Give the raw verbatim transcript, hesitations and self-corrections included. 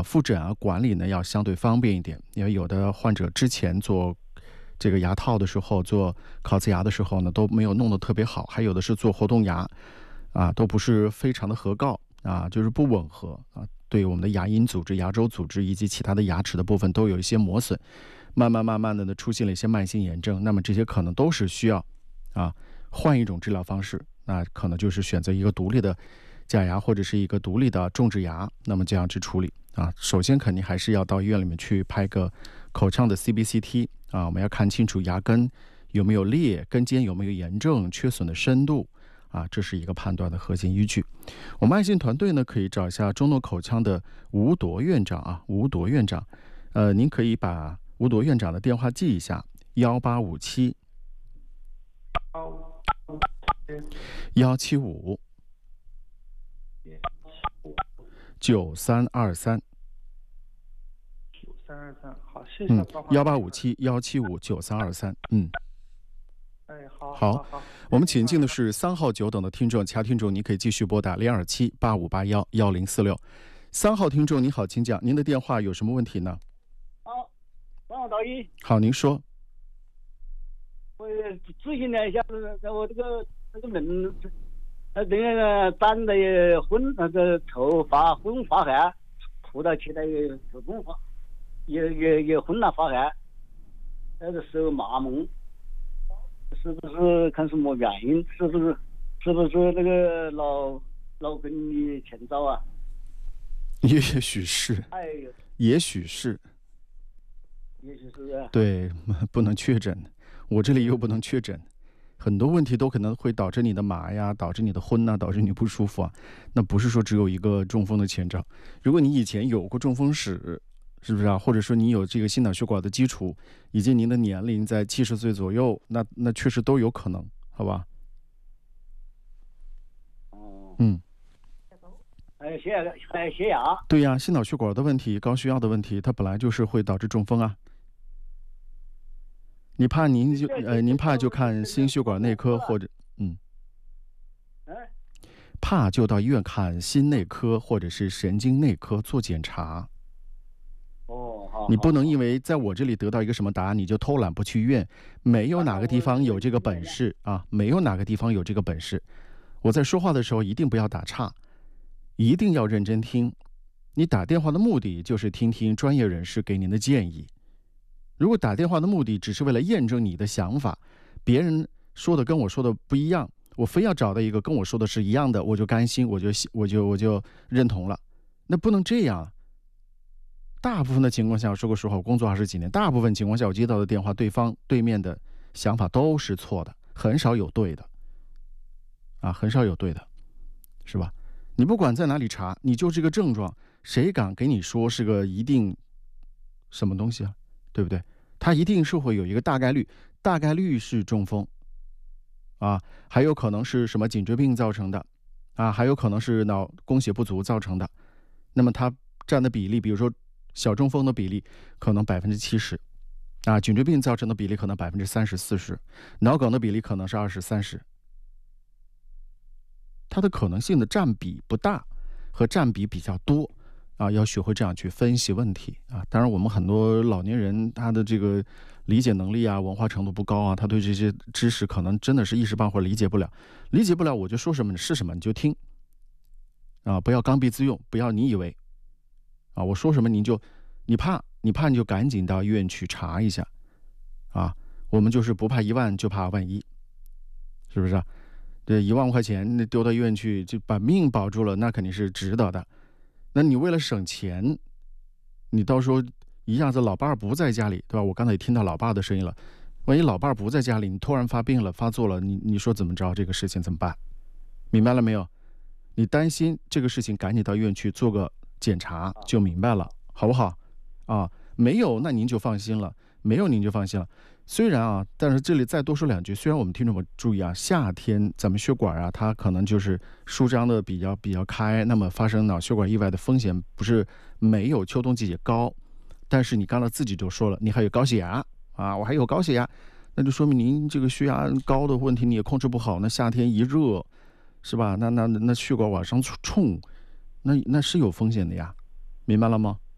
复诊啊管理呢要相对方便一点，因为有的患者之前做这个牙套的时候，做烤瓷牙的时候呢都没有弄得特别好，还有的是做活动牙啊，都不是非常的合告啊，就是不吻合啊，对我们的牙龈组织、牙周组织以及其他的牙齿的部分都有一些磨损，慢慢慢慢的呢出现了一些慢性炎症，那么这些可能都是需要啊换一种治疗方式，那可能就是选择一个独立的假牙或者是一个独立的种植牙，那么这样去处理啊。首先肯定还是要到医院里面去拍个口腔的 C B C T 啊，我们要看清楚牙根有没有裂，根尖有没有炎症，缺损的深度啊，这是一个判断的核心依据。我们爱心团队呢，可以找一下中诺口腔的吴铎院长啊，吴铎院长，呃，您可以把吴铎院长的电话记一下：幺八五七幺七五九三二三。 九三二三，好，谢谢。 嗯，幺八五七幺七五九三二三。嗯。 哎，好， 好， 好，好， 我们请进的是三号久等的听众，其他听众您可以继续拨打零二七八五八幺幺零四六。三号听众你好，请讲，您的电话有什么问题呢？ 好，王导医， 好，您说。 我咨询了一下，我这个这个人，呃，这个长的也昏，那个头发昏发汗，扑到起来也头昏发，也也也昏了发汗，那个手麻木。是不是看什么原因？是不是是不是那个脑脑跟你前兆啊？ 也许是， 哎呦， 也许是， 也许是、啊、 对，不能确诊，我这里又不能确诊，很多问题都可能会导致你的麻呀，导致你的昏呐、啊，导致你不舒服啊。那不是说只有一个中风的前兆，如果你以前有过中风史。是不是啊？或者说你有这个心脑血管的基础，以及您的年龄在七十岁左右，那那确实都有可能，好吧？ 哦， 嗯， 还有血压，还有血压。 对呀、啊，心脑血管的问题、高血压的问题，它本来就是会导致中风啊。你怕您就呃，您怕就看心血管内科或者嗯，怕就到医院看心内科或者是神经内科做检查。你不能因为在我这里得到一个什么答案，你就偷懒不去医院。没有哪个地方有这个本事啊，没有哪个地方有这个本事。我在说话的时候一定不要打岔，一定要认真听。你打电话的目的就是听听专业人士给您的建议。如果打电话的目的只是为了验证你的想法，别人说的跟我说的不一样，我非要找到一个跟我说的是一样的，我就甘心，我就我就我就认同了。那不能这样。大部分的情况下，说个实话，我工作二十几年，大部分情况下我接到的电话，对方对面的想法都是错的，很少有对的，啊，很少有对的，是吧？你不管在哪里查，你就这个症状，谁敢给你说是个一定什么东西啊？对不对？它一定是会有一个大概率，大概率是中风，啊，还有可能是什么颈椎病造成的，啊，还有可能是脑供血不足造成的，那么它占的比例，比如说。小中风的比例可能百分之七十，啊，颈椎病造成的比例可能百分之三十四十，脑梗的比例可能是二十三十，它的可能性的占比不大，和占比比较多，啊，要学会这样去分析问题啊。当然，我们很多老年人他的这个理解能力啊、文化程度不高啊，他对这些知识可能真的是一时半会儿理解不了，理解不了我就说什么是什么你就听，啊，不要刚愎自用，不要你以为。啊，我说什么您就，你怕你怕你就赶紧到医院去查一下，啊，我们就是不怕一万就怕万一，是不是啊？这一万块钱那丢到医院去就把命保住了，那肯定是值得的。那你为了省钱，你到时候一下子老伴儿不在家里，对吧？我刚才也听到老爸的声音了，万一老伴儿不在家里，你突然发病了发作了，你你说怎么着？这个事情怎么办？明白了没有？你担心这个事情，赶紧到医院去做个。检查就明白了，好不好？啊，没有那您就放心了，没有您就放心了。虽然啊，但是这里再多说两句，虽然我们听众们注意啊，夏天咱们血管啊，它可能就是舒张的比较比较开，那么发生脑血管意外的风险不是没有秋冬季节高，但是你刚才自己就说了，你还有高血压啊，我还有高血压，那就说明您这个血压高的问题你也控制不好，那夏天一热，是吧？那那那血管往上冲。那那是有风险的呀，明白了吗？